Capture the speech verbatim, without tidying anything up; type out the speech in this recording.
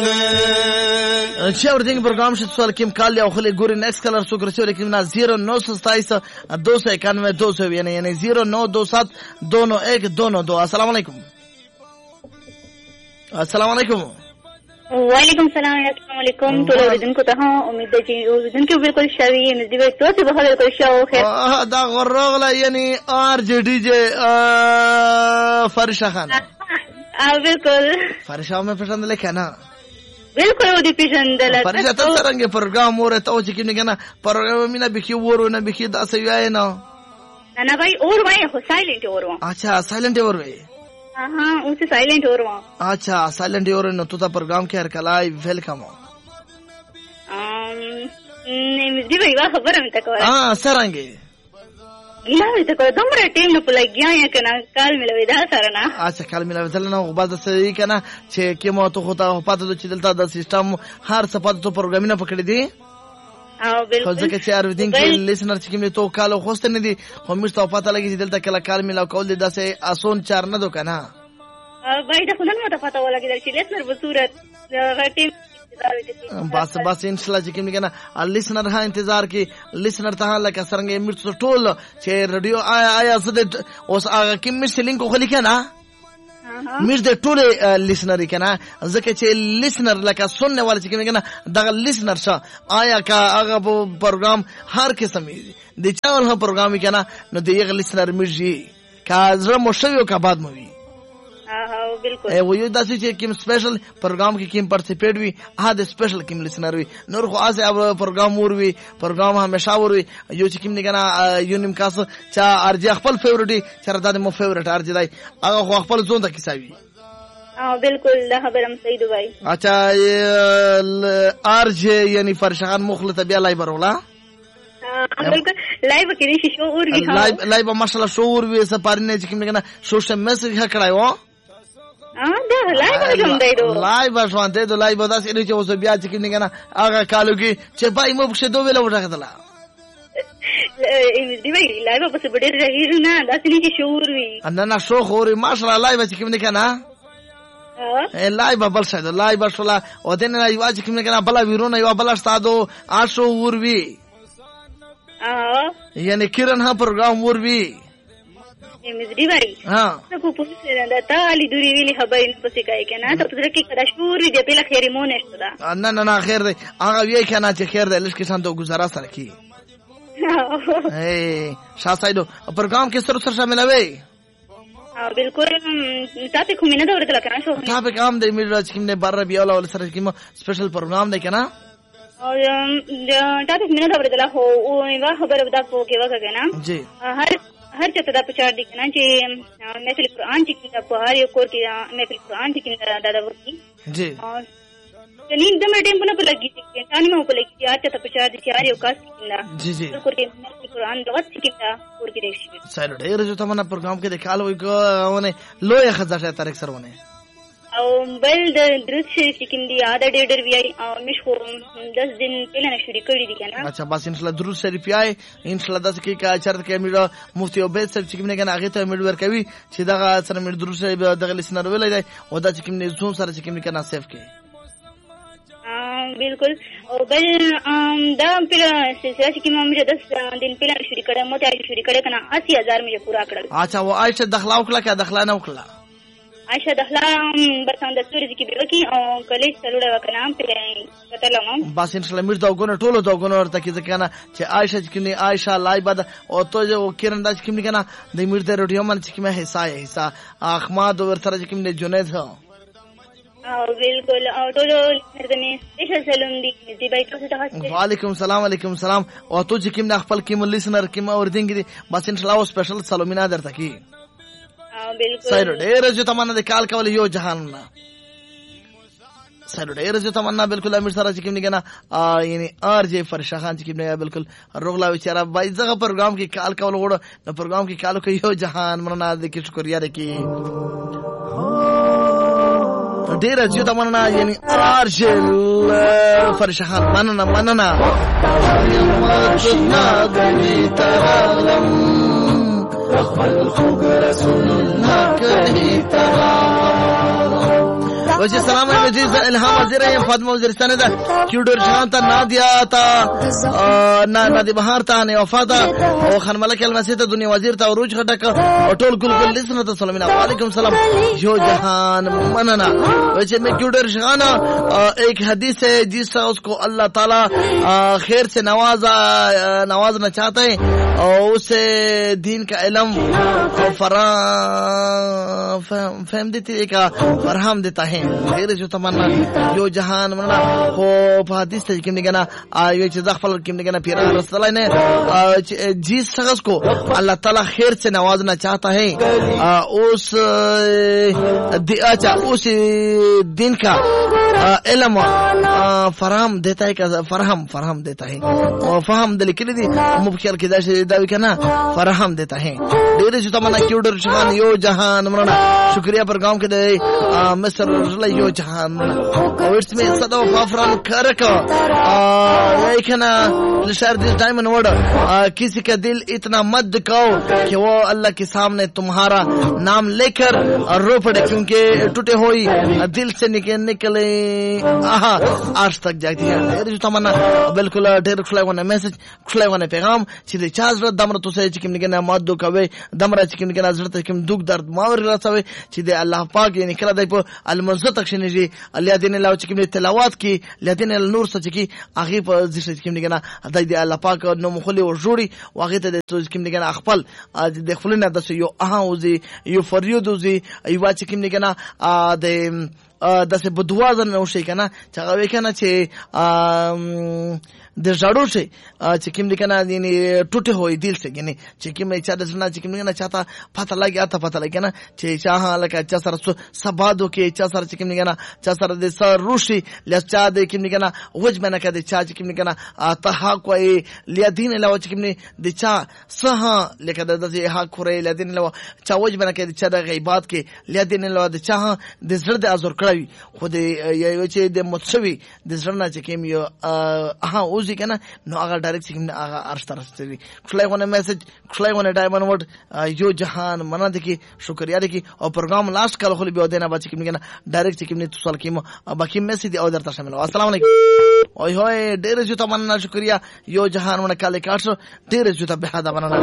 چې اورینګ پروګرام شت سوال کیم کال یا خلک ګوري نیکست کلر سو کرسو لیکن نا صفر نو سو ستائیس دو سو اکانوے دو سو یعنی یعنی صفر نو دو سات دو نو ایک دو نو دو. السلام علیکم. السلام علیکم. وعلیکم السلام. السلام علیکم ټول اوریدونکو ته امید ده چې اوریدونکو بالکل شوي نږدې وي تاسو به خبر کوئ شو خیر دا غرغله یعنی ار جی ډی جی فرشا خان ا بالکل فرشا مې پسند لیکنه بالکل ودی پیژندل فرشا ته څنګه پروګرام وره ته چې کینه کنه پروګرام مینه بکی ورو نه بکی دا څه وای نه نه بھائی اور وای هو سایلنٹ اور وا اچھا سایلنٹ اور وای हाँ उसे साइलेंट हो रहा हूँ. अच्छा साइलेंट हो रहे हो तो तो प्रोग्राम के हर कलाई वेलकम हो. नहीं मुझे भाई वाह खबर है तक वाला. हाँ सरांगे. गिला है तक वाला तुम रे टीम ने पुला गया है क्या काल मिला विदा सारा ना. अच्छा काल मिला विदा ना वो बात सही क्या ना चे क्या मौत होता हो पाता तो चिल्ता द सिस्टम हर सपाट तो प्रोग्राम ही ना पकड़ी थी. हाँ बिल्कुल. खोज के चार दिन के लिसनर चिकन तो कालो होस्ट नहीं दी हम इस तो पता लगी चिल्ता कला काल मिला कॉल दे दस आसोन चार ना दो का ना. भाई तो खुदा नहीं पता वाला किधर चिल्ले लिसनर बसूरत टीम बस बस इंशाल्लाह चिकन के ना लिसनर हाँ इंतजार की लिसनर तहाँ लगा सरंगे मिर्च तो टोल चे रेडियो आया आया सदे उस आगे किम मिर्च लिंक को खली क्या ना मिर्च दे टोले लिसनर क्या ना जैसे चे लिसनर लगा सुनने वाले चिकन के ना दगा लिसनर शा आया का आगे वो प्रोग्राम हर किस्म दे चावल हाँ प्रोग्राम क्या ना न दे ये लिसनर मिर्ची का जरा मुश्किल का बाद में बिल्कुल वो ये दासी चे किम स्पेशल प्रोग्राम की किम पार्टिसिपेट भी आधे स्पेशल किम लिसनर भी नूर को आज अब प्रोग्राम और भी प्रोग्राम हमेशा और भी यो चिकिम ने कहना यूनिम कास चा आरजे अखपल फेवरेट चार दादे मो फेवरेट आरजे दाई आगा को अखपल जोन तक किसा भी हाँ बिल्कुल ला खबर हम सही दुबाई. अच्छा ये आरजे यानी फरशान मुखल तबिया लाइव रोला बिल्कुल लाइव किरी शो और भी लाइव लाइव माशाल्लाह शो और भी सब पारी ने चिकिम ने कहना सोशल मैसेज है करायो हाँ दा लाइव बजून दे दो लाइव बजून दे दो लाइव बता इन्हें जो उसे ब्याज चिकिम ने कहना आगा कालू की चेपाई मुझ से दो वेला उठा के दला भाई लाइव बस बड़े रही ना दस नहीं की शो और भी अन्ना ना शो हो रही माशाल्लाह लाइव चिकिम ने कहना ए लाइव बल शायद लाइव बसला और दिन ना युवा चिकिम ने कहना बला वीरो ना युवा बला स्तादो आशो और भी यानी किरण हाँ प्रोग्राम और भी मिजरी भाई हाँ तो पुलिस ने रंदा ताली दूरी वाली खबर इन पसी का है क्या ना तो तुझे की कदा शूर भी दे पहला खैरी मोने स्टोदा ना ना ना खैर दे आगा ये क्या ना चे खैर दे लिस्ट के साथ तो गुजारा सर की ए शासाइडो प्रोग्राम के सर सर शामिल है हाँ बिल्कुल तापे खुमिना दौरे तला क्या शो तापे काम दे मिल रहा चिकन ने बारह बियाला वाले सर की स्पेशल प्रोग्राम दे क्या ना और तापे खुमिना दौरे तला हो वो इवा खबर बता पो के वका क्या ना जी हर हर चतदा पचार दी ना जी महफिल कुरान की किताब हर एक कोर की महफिल कुरान की दादा वकी जी और नींद दम टाइम पुना पर लगी थी तानी में ऊपर लगी थी आज चतदा पचार दी चार एक कास की जी जी कोर की महफिल कुरान बहुत सी किताब कोर की रेशी साइड ये जो तमन्ना प्रोग्राम के दिखाल वो को उन्हें लो एक हजार से तारीख सर उन्हें और बल दरुद शरीफ की किंदी आधा डेढ़ भी आई और मिशको दस दिन पहले ना शुरू कर दी क्या ना अच्छा बस इंशाल्लाह दरुद शरीफ आए इंशाल्लाह दस की का चार के मिलो मुफ्ती ओबेद सब चिकम ने कहना आगे तो मिडवर कभी सीधा का सर मिड दरुद शरीफ दगल लिसनर वेले जाए ओदा चिकम ने जोन सारा चिकम ने कहना सेफ के हां बिल्कुल और बल दा फिर सिलसिला चिकम मुझे दस दिन पहले शुरू करे मोते आज शुरू करे करना अस्सी हजार मुझे पूरा कर अच्छा वो आयशा दखलाव कला क्या दखला ना उखला आयशा दखला बरसान दस्तूर की बेकी और कॉलेज चलुड़ा का नाम पे पता लगा बस इंशाल्लाह मिर्दा गोनो टोलो तो गोनो और तक के कहना че आयशा चिकनी आयशा लाइव बद और तो जो किरण दास चिकनी कहना दे मिर्दा रोटियो मन चिकनी में हिस्सा है हिस्सा अहमद और तरह चिकनी ने जुनैद है हां बिल्कुल और तो जो में स्पेशल सलाम दी दी भाई तो से वालेकुम सलाम वालेकुम सलाम और तो चिकनी ने खपल की लिसनर की और देंगे बस इंशाल्लाह स्पेशल सलामिना दर तक की सैरो डेर जो तमन्ना दे काल कावले यो जहान ना सैरो डेर जो तमन्ना बिल्कुल अमीर सारा चिकम ने कहना यानी आरजे फरशा खान चिकम ने बिल्कुल रोगला बेचारा भाई जगह प्रोग्राम की काल कावले ओड़ न प्रोग्राम की काल को यो जहान मना दे की शुक्रिया रे की डेर जो तमन्ना यानी आरजे फरशा खान मनना मनना सुना गली तरलम الخلق رسول الله كهي ترى وجه سلام عزیز الهام وزیر فاطمه وزیرستان ده کیوډر شان ته نادیا ته نادی بهار ته نه وفاده او خان ملک المسجد ته دنیا وزیر ته روج خټک او ټول ګل ګل لسنه ته سلام علیکم سلام جو جهان مننا وجه میں کیوډر شان ایک حدیث ہے جس سے اس کو اللہ تعالی خیر سے نوازا نوازنا چاہتا ہے اور اسے دین کا علم فراہم فہم دیتی ہے کا فراہم دیتا ہے غیر جو تمنا جو جہان مننا ہو حدیث ہے کہ نگنا یہ چیز خپل کہ نگنا پیر رسول اللہ نے جس شخص کو اللہ تعالی خیر سے نوازنا چاہتا ہے اس اس دین کا علم فراہم دیتا ہے کہ فراہم فراہم دیتا ہے اور فهم د لیکلي دي مبکر کې دا شی دا وکنا فراهم دیتا ہے ډېر چې تمنا کیوډر شان یو جهان مرنا شکریہ پروگرام کې د مصر رسول یو جهان او اٹس می صدو فافران کرک یہ کنا شہر دس ڈائمنڈ ورڈ کسی کا دل اتنا مت دکھاؤ کہ وہ اللہ کے سامنے تمہارا نام لے کر رو پڑے کیونکہ ٹوٹے ہوئی دل سے نکل نکلے آہا آج تک جاتی ہے ډېر چې تمنا بالکل ډېر خلایونه میسج خلایونه پیغام چې د چا زړه دمر تو سې چې کوم نګنه مات دو کوي دمر چې کوم نګنه زړه ته کوم دوک درد ماور راسوي چې د الله پاک یې نکړه دی په المنزه تک شنیږي الله دې نه لاو چې کوم تلاوت کی لدین النور سچ کی هغه په ذکر چې کوم نګنه د الله پاک نو مخلي او جوړي واغه ته د کوم نګنه خپل د خپلنه د یو اها وزي یو فریود وزي ایوا چې کوم نګنه د داسې بدوازن نو شي کنه چې هغه کنه چې د جاړو شي چې کوم دي کنه یعنی ټوټه وي دل څخه یعنی چې کوم چې د سنا چې کوم نه چاته پته لګي اته پته لګي کنه چې چا لکه چا سره سبادو کې چا سره چې کوم نه چا سره د سر روشي لچا د کوم نه وجمنه کده چا چې کوم نه ته حق وي لیدین له چې کوم د چا سه لکه د حق خوري لیدین له چا وجمنه کده چا د غیبات کې لیدین له د چا د زړه د ازور کړی خو د یو چې د متسوي د زړه نه چې کوم یو اها اوزي کنه نو هغه ډایرکټ کوم هغه ارشتر ستوي خلایونه میسج خلایونه ډایمنډ ورډ یو جهان منه د کی شکریا د کی او پروګرام لاست کله خو به ودینه بچ کوم کنه ډایرکټ کوم نه توسل کیم باقی میسج او درته شامل السلام علیکم اوه هوی ډیر جو تمنا شکریا یو جهان ونه کله کاټ ډیر جو ته به دا مننه